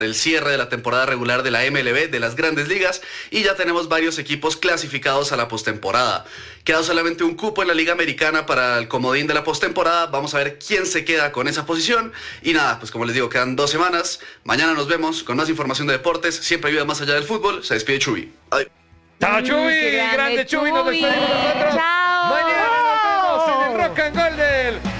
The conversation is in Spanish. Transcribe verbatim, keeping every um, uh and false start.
el cierre de la temporada regular de la M L B, de las Grandes Ligas, y ya tenemos varios equipos clasificados a la postemporada. Queda solamente un cupo en la Liga Americana para el comodín de la postemporada. Vamos a ver quién se queda con esa posición. Y nada, pues como les digo, quedan dos semanas. Mañana nos vemos con más información de deportes. Siempre ayuda más allá del fútbol. Se despide Chuy. Adiós. ¡Chao, Chuy! Mm, grande ¡Grande Chuy! Nos Chuy. despedimos nosotros. ¡Chao! Mañana nos vemos en el Rock and Gold del